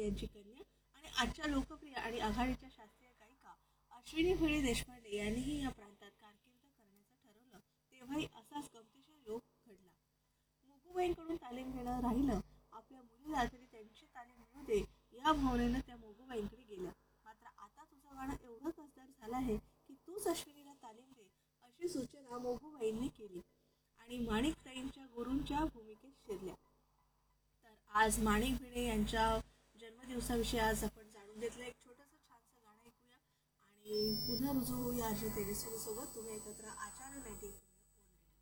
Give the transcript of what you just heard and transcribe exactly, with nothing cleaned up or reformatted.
यांची कन्या आणि आजच्या लोकप्रिय आणि आघाडीच्या शास्त्रीय गायिका अश्विनी भैरी देशपांडे यांनीही या प्रांतात कारकीर्द करण्याचं ठरवलं तेव्हाही असाच गमतीशीर योग घडला. मोगूबाईंकडून तालीम घेणं राहिलं, आपल्या मुलीला तरी त्यांची तालीम मिळू दे या भावनेनं त्या मोगूबाईंकडे गेल्या. मात्र आता तुझं गाणं एवढं कसदार झालं आहे की तूच अश्विनीला तालीम दे अशी सूचना मोगूबाईंनी केली आणि माणिकताईंच्या गुरूंच्या भूमिकेत शिरल्या. तर आज माणिक भिडे यांच्या जन्मदिवसाविषयी आज आपण जाणून घेतलं. एक छोटंसं छानसं गाणं ऐकूया आणि पुन्हा रुजू होऊया आजच्या तेजस्वी सोबत. तुम्ही एकत्र आचार्य नाईन्टी